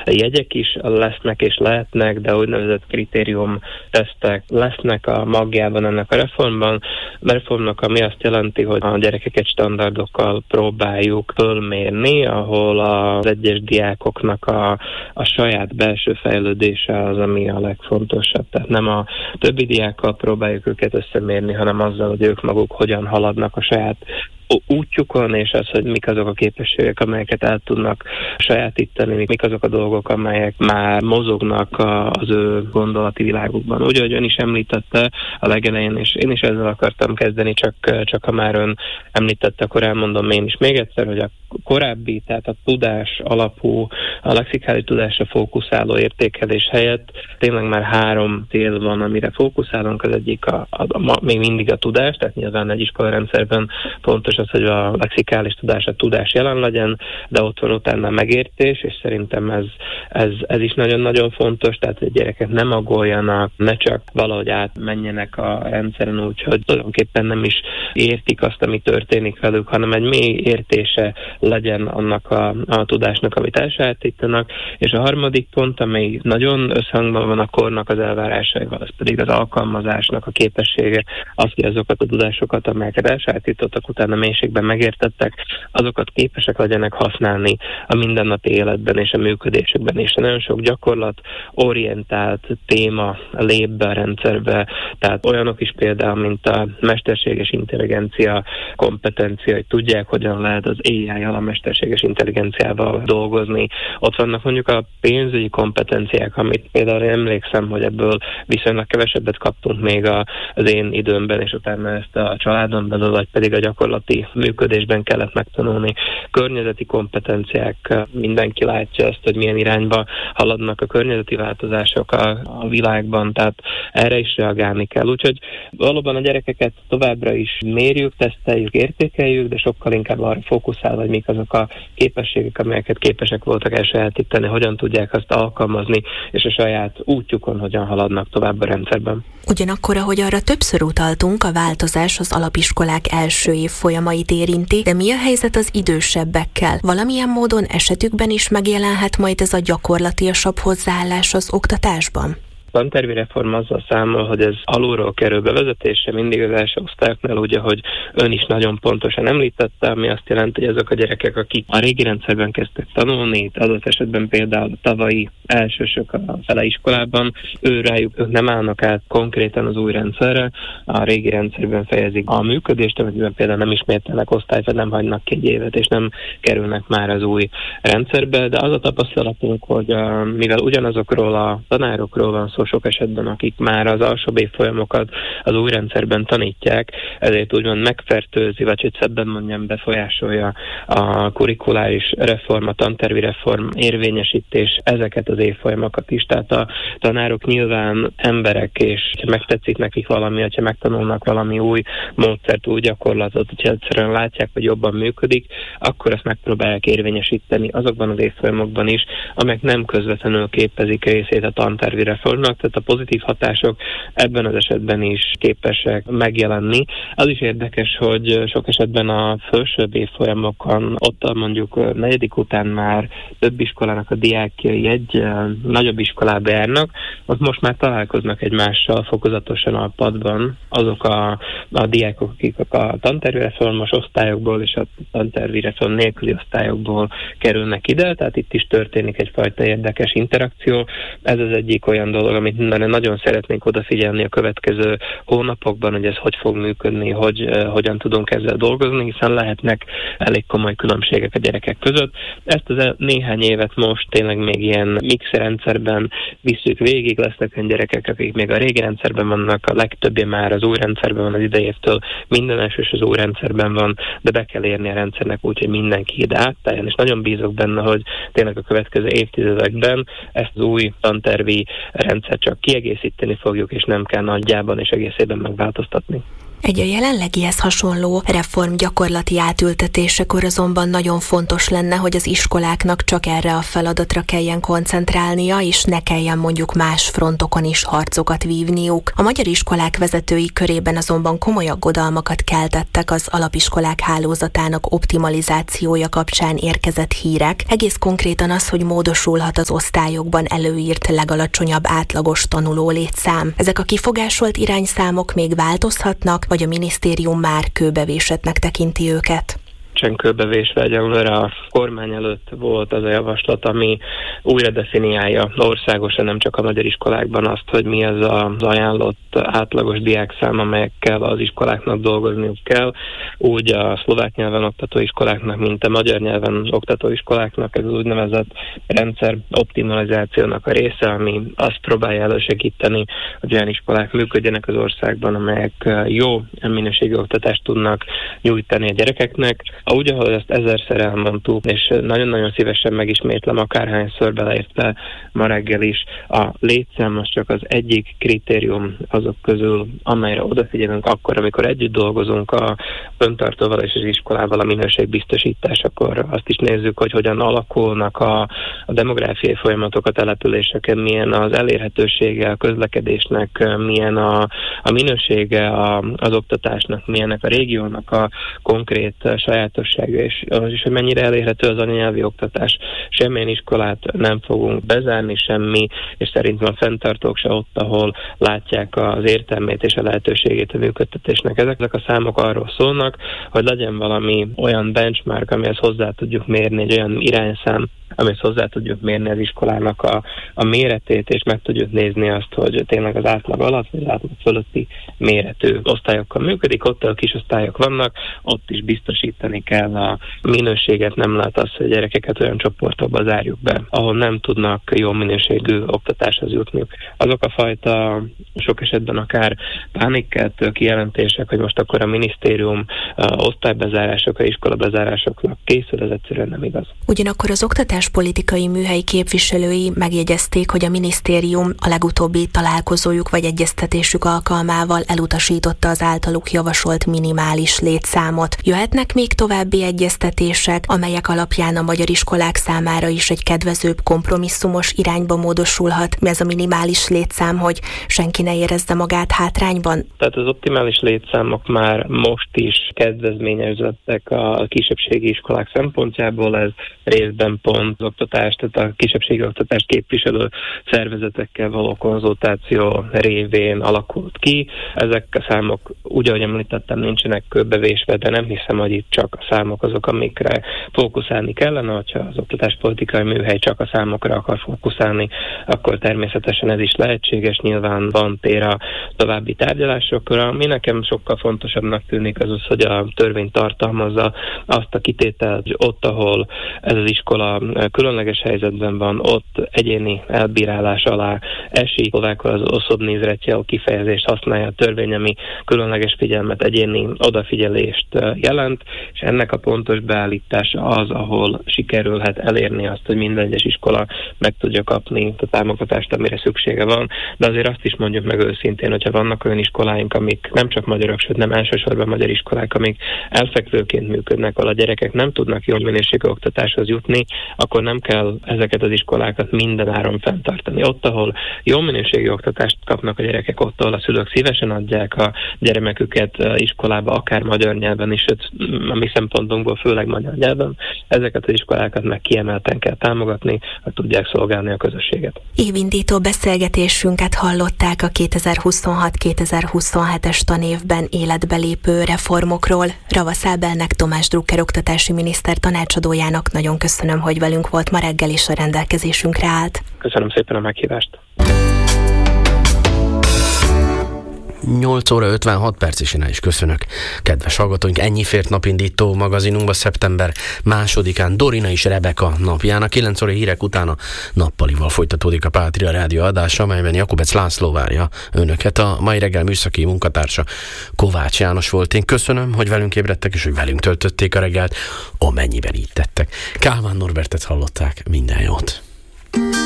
jegyek is lesznek és lehetnek, de úgynevezett kritériumtesztek lesznek a magjában ennek a reformnak, ami azt jelenti, hogy a gyerekeket standardokkal próbáljuk fölmérni, ahol az egyes diákoknak a saját belső fejlődése az, ami a legfontosabb. Tehát nem a többi diákkal próbáljuk őket összemérni, hanem azzal, hogy ők maguk hogyan haladnak a saját útjukon, és az, hogy mik azok a képességek, amelyeket el tudnak sajátítani, mik azok a dolgok, amelyek már mozognak az ő gondolati világukban. Úgy, ahogy ön is említette a legelején, és én is ezzel akartam kezdeni, csak ha már ön említette, akkor elmondom én is még egyszer, hogy a korábbi, tehát a tudás alapú, a lexikális tudásra fókuszáló értékelés helyett tényleg már 3 cél van, amire fókuszálunk. Az egyik még mindig a tudás, tehát nyilván egy iskolarendszerben fontos az, hogy a lexikális tudás jelen legyen, de ott van utána a megértés, és szerintem ez is nagyon-nagyon fontos, tehát hogy a gyerekek nem aggoljanak, ne csak valahogy átmenjenek a rendszeren úgy, hogy tulajdonképpen nem is értik azt, ami történik velük, hanem egy mély értése legyen annak a tudásnak, amit elsajátítanak. És a harmadik pont, amely nagyon összhangban van a kornak az elvárásaival, az pedig az alkalmazásnak a képessége, az, hogy azokat a tudásokat, amelyeket elsajátítottak, utána mélységben megértettek, azokat képesek legyenek használni a mindennapi életben és a működésükben. És nagyon sok gyakorlat orientált téma lép be a rendszerbe, tehát olyanok is például, mint a mesterséges intelligencia kompetencia, hogy tudják, hogyan lehet az AI-jal, a mesterséges intelligenciával dolgozni. Ott vannak mondjuk a pénzügyi kompetenciák, amit például emlékszem, hogy ebből viszonylag kevesebbet kaptunk még az én időmben, és utána ezt a családon belül, vagy pedig a gyakorlati működésben kellett megtanulni. Környezeti kompetenciák, mindenki látja azt, hogy milyen irányba haladnak a környezeti változások a világban, tehát erre is reagálni kell. Úgyhogy valóban a gyerekeket továbbra is mérjük, teszteljük, értékeljük, de sokkal inkább arra fókuszál, hogy mik azok a képességek, amelyeket képesek voltak elsajátítani, hogyan tudják azt alkalmazni, és a saját útjukon hogyan haladnak tovább a rendszerben. Ugyanakkor, ahogy arra többször utaltunk, a változás az alapiskolák első évfolyamait érinti, de mi a helyzet az idősebbekkel? Valamilyen módon esetükben is megjelenhet majd ez a gyakorlatiasabb hozzáállás az oktatásban? A tantervi reform azzal számol, hogy ez alulról kerül bevezetésre mindig az első osztályoknál, ugye, hogy ön is nagyon pontosan említette, ami azt jelenti, hogy azok a gyerekek, akik a régi rendszerben kezdtek tanulni, adott esetben például a tavalyi elsősök a feleiskolában, ők nem állnak át konkrétan az új rendszerre, a régi rendszerben fejezik a működést, amiben például nem ismételnek osztályt, vagy nem hagynak ki egy évet, és nem kerülnek már az új rendszerbe, de az a tapasztalatunk, hogy mivel ugyanazokról a tanárokról van szó sok esetben, akik már az alsóbb évfolyamokat az új rendszerben tanítják, ezért úgymond megfertőzi, vagy hogy szebben mondjam, befolyásolja a kurikuláris reform, a tantervi reform érvényesítés ezeket az évfolyamokat is. Tehát a tanárok nyilván emberek, és ha megtetszik nekik valami, ha megtanulnak valami új módszert, új gyakorlatot, hogyha egyszerűen látják, hogy jobban működik, akkor ezt megpróbálják érvényesíteni azokban az évfolyamokban is, amelyek nem közvetlenül képezik részét a tantervi reformnak, tehát a pozitív hatások ebben az esetben is képesek megjelenni. Az is érdekes, hogy sok esetben a felsőbb évfolyamokon, ott mondjuk 4. után már több iskolának a diákjai egy nagyobb iskolába járnak, ott most már találkoznak egymással fokozatosan a padban azok a diákok, akik a tantervi reformos osztályokból és a tantervi reform nélküli osztályokból kerülnek ide, tehát itt is történik egyfajta érdekes interakció. Ez az egyik olyan dolog, amit nagyon szeretnénk odafigyelni a következő hónapokban, hogy ez hogy fog működni, hogyan tudunk ezzel dolgozni, hiszen lehetnek elég komoly különbségek a gyerekek között. Ezt az néhány évet most tényleg még ilyen mix rendszerben visszük végig, lesznek olyan gyerekek, akik még a régi rendszerben vannak, a legtöbbje már az új rendszerben van az idejétől, minden elsős az új rendszerben van, de be kell érni a rendszernek úgy, hogy mindenki ide átálljon, és nagyon bízok benne, hogy tényleg a következő évtizedekben ezt az új tantervi rendszer csak kiegészíteni fogjuk, és nem kell nagyjában és egészében megváltoztatni. Egy a jelenlegihez hasonló reform gyakorlati átültetésekor azonban nagyon fontos lenne, hogy az iskoláknak csak erre a feladatra kelljen koncentrálnia, és ne kelljen mondjuk más frontokon is harcokat vívniuk. A magyar iskolák vezetői körében azonban komoly aggodalmakat keltettek az alapiskolák hálózatának optimalizációja kapcsán érkezett hírek. Egész konkrétan az, hogy módosulhat az osztályokban előírt legalacsonyabb átlagos tanuló létszám. Ezek a kifogásolt irányszámok még változhatnak, vagy a minisztérium már kőbevésettnek tekinti őket? Kőbevésve egyelőre a kormány előtt volt az a javaslat, ami újra definiálja országosan, nem csak a magyar iskolákban azt, hogy mi ez az ajánlott átlagos diákszám, amelyekkel az iskoláknak dolgozniuk kell. Úgy a szlovák nyelven oktató iskoláknak, mint a magyar nyelven oktató iskoláknak ez az úgynevezett rendszer optimalizációnak a része, ami azt próbálja elősegíteni, hogy olyan iskolák működjenek az országban, amelyek jó minőségű oktatást tudnak nyújtani a gyerekeknek. Úgy, ahogy ezt ezerszer elmondtuk, és nagyon-nagyon szívesen megismétlem, akárhányszor beleértve ma reggel is, a létszám az csak az egyik kritérium azok közül, amelyre odafigyelünk akkor, amikor együtt dolgozunk a fenntartóval és az iskolával a minőségbiztosításakor. Azt is nézzük, hogy hogyan alakulnak a demográfiai folyamatok a településeken, milyen az elérhetősége a közlekedésnek, milyen a minősége az oktatásnak, milyenek a régiónak a konkrét sajátossága, és az is, hogy mennyire elérhető az anyanyelvi oktatás. Semmilyen iskolát nem fogunk bezárni, semmi, és szerintem a fenntartók se ott, ahol látják az értelmét és a lehetőségét a működtetésnek. Ezek a számok arról szólnak, hogy legyen valami olyan benchmark, amihez hozzá tudjuk mérni, egy olyan irányszám, amihez hozzá tudjuk mérni az iskolának a méretét, és meg tudjuk nézni azt, hogy tényleg az átlag alatt, vagy az átlag fölötti méretű osztályokkal működik, ott a kis osztályok vannak, ott is biztosítani kell a minőséget, nem lehet az, hogy a gyerekeket olyan csoportokba zárjuk be, ahol nem tudnak jó minőségű oktatáshoz jutni. Azok a fajta sok esetben akár pánikkeltő kijelentések, hogy most akkor a minisztérium osztálybezárásokra, iskolabezárásokra készül, ez egyszerűen nem igaz. Ugyanakkor az oktatáspolitikai műhely képviselői megjegyezték, hogy a minisztérium a legutóbbi találkozójuk vagy egyeztetésük alkalmával elutasította az általuk javasolt minimális létszámot. Jöhetnek még további egyeztetések, amelyek alapján a magyar iskolák számára is egy kedvezőbb kompromisszumos irányba módosulhat ez a minimális létszám, hogy senki ne érezze magát hátrányban? Tehát az optimális létszámok már most is kedvezményezettek a kisebbségi iskolák szempontjából, ez részben pont az oktatást, tehát a kisebbségi oktatást képviselő szervezetekkel való konzultáció révén alakult ki. Ezek a számok, úgy ahogy említettem, nincsenek kőbevésve, de nem hiszem, hogy itt csak a számok azok, amikre fókuszálni kellene, hogyha az oktatáspolitikai műhely csak a számokra akar fókuszálni, akkor természetesen ez is lehetséges, nyilván van tér a további tárgyalásokra. Mi nekem sokkal fontosabbnak tűnik az, hogy a törvény tartalmazza azt a kitételt, hogy ott, ahol ez az iskola különleges helyzetben van, ott egyéni elbírálás alá esik, továbbá az oszobnézretje kifejezést használja a törvény, ami különleges figyelmet, egyéni odafigyelést jelent, és ennek a pontos beállítása az, ahol sikerülhet elérni azt, hogy minden egyes iskola meg tudja kapni a támogatást, amire szüksége van. De azért azt is mondjuk meg őszintén, hogyha vannak olyan iskoláink, amik nem csak magyarok, sőt nem elsősorban magyar iskolák, amik elfekvőként működnek, ahol a gyerekek nem tudnak jó minőségű oktatáshoz jutni, akkor nem kell ezeket az iskolákat minden áron fenntartani. Ott, ahol jó minőségű oktatást kapnak a gyerekek, ott, ahol a szülők szívesen adják a gyermeküket iskolába, akár magyar nyelven is, sőt, a mi szempontunkból főleg magyar nyelven, ezeket az iskolákat meg kiemelten kell támogatni, hogy tudják szolgálni a közösséget. Évindító beszélgetésünket hallották a 2026-2027-es tanévben életbe lépő reformokról. Ravasz Ábelnek, Tomás Drucker oktatási miniszter tanácsadójának nagyon köszönöm, hogy velünk volt ma reggel és a rendelkezésünkre állt. Köszönöm szépen a meghívást. 8 óra 56 perc, és én is köszönök. Kedves hallgatóink, ennyi fért napindító magazinunkba szeptember 2-án Dorina és Rebeka napján. A 9 óra hírek után a nappalival folytatódik a Pátria Rádió adása, amelyben Jakubec László várja önöket. A mai reggel műszaki munkatársa Kovács János volt. Én köszönöm, hogy velünk ébredtek, és hogy velünk töltötték a reggelt, amennyiben így tettek. Kálmán Norbertet hallották, minden jót!